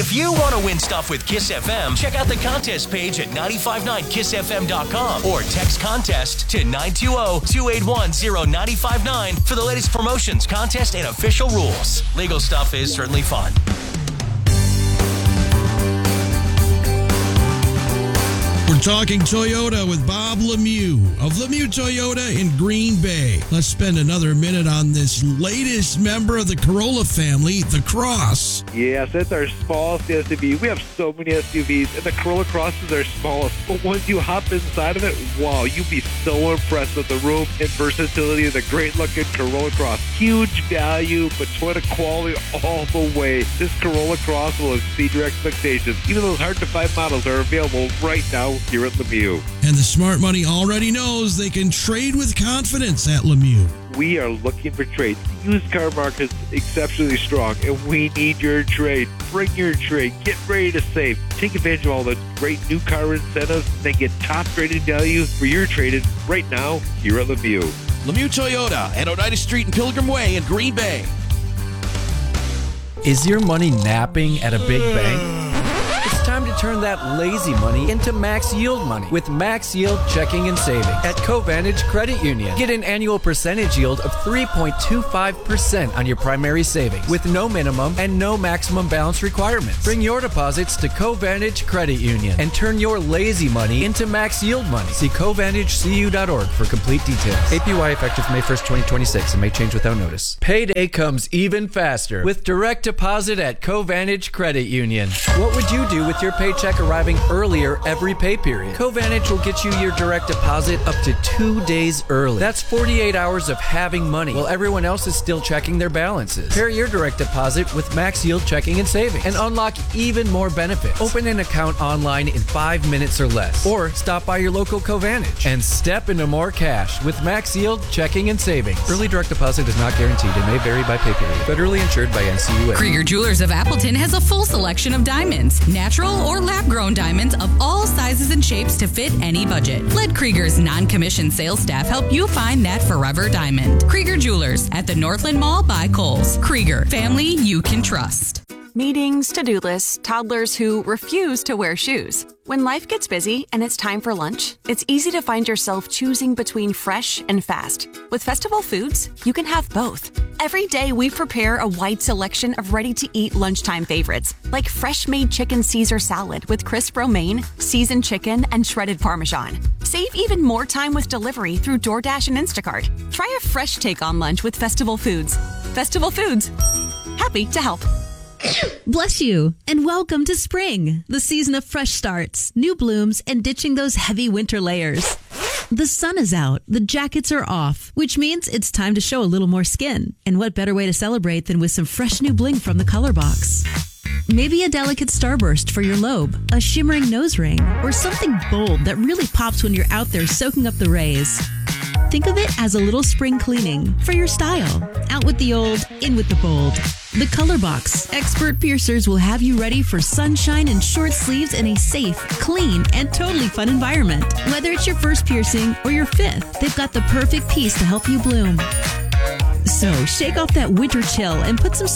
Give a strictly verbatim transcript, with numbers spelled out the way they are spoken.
If you want to win stuff with Kiss F M, check out the contest page at nine five nine kiss f m dot com or text contest to nine two zero, two eight one, zero nine five nine for the latest promotions, contest, and official rules. Legal stuff is certainly fun. We're talking Toyota with Bob Lemieux of Lemieux Toyota in Green Bay. Let's spend another minute on this latest member of the Corolla family, the Cross. Yes, it's our smallest S U V. We have so many S U Vs, and the Corolla Cross is our smallest. But once you hop inside of it, wow, you'd be so impressed with the room and versatility of the great-looking Corolla Cross. Huge value, but Toyota quality all the way. This Corolla Cross will exceed your expectations. Even those hard-to-find models are available right now here at Lemieux. And the smart money already knows they can trade with confidence at Lemieux. We are looking for trades. The used car market is exceptionally strong, and we need your trade. Bring your trade. Get ready to save. Take advantage of all the great new car incentives, then get top graded value for your trade right now here at Lemieux. Lemieux Toyota at Oneida Street and Pilgrim Way in Green Bay. Is your money napping at a big bank? It's time to turn that lazy money into max yield money with Max Yield Checking and Savings at Covantage Credit Union. Get an annual percentage yield of three point two five percent on your primary savings with no minimum and no maximum balance requirements. Bring your deposits to Covantage Credit Union and turn your lazy money into max yield money. See covantage c u dot org for complete details. A P Y effective May first, twenty twenty-six and may change without notice. Payday comes even faster with direct deposit at Covantage Credit Union. What would you do with your paycheck arriving earlier every pay period? Covantage will get you your direct deposit up to two days early. That's forty-eight hours of having money while everyone else is still checking their balances. Pair your direct deposit with Max Yield Checking and Savings and unlock even more benefits. Open an account online in five minutes or less, or stop by your local Covantage and step into more cash with Max Yield Checking and Savings. Early direct deposit is not guaranteed and may vary by pay period. Federally insured by N C U A. Krieger Jewelers of Appleton has a full selection of diamonds, natural or lab-grown diamonds of all sizes and shapes to fit any budget. Let Krieger's non-commissioned sales staff help you find that forever diamond. Krieger Jewelers at the Northland Mall by Kohl's. Krieger, family you can trust. Meetings, to-do lists, toddlers who refuse to wear shoes. When life gets busy and it's time for lunch, it's easy to find yourself choosing between fresh and fast. With Festival Foods, you can have both. Every day we prepare a wide selection of ready-to-eat lunchtime favorites, like fresh-made chicken Caesar salad with crisp romaine, seasoned chicken, and shredded Parmesan. Save even more time with delivery through DoorDash and Instacart. Try a fresh take on lunch with Festival Foods. Festival Foods. Happy to help. Bless you, and welcome to spring, the season of fresh starts, new blooms, and ditching those heavy winter layers. The sun is out, the jackets are off, which means it's time to show a little more skin. And what better way to celebrate than with some fresh new bling from the Color Box? Maybe a delicate starburst for your lobe, a shimmering nose ring, or something bold that really pops when you're out there soaking up the rays. Think of it as a little spring cleaning for your style. Out with the old, in with the bold. The Color Box. Expert piercers will have you ready for sunshine and short sleeves in a safe, clean, and totally fun environment. Whether it's your first piercing or your fifth, they've got the perfect piece to help you bloom. So shake off that winter chill and put some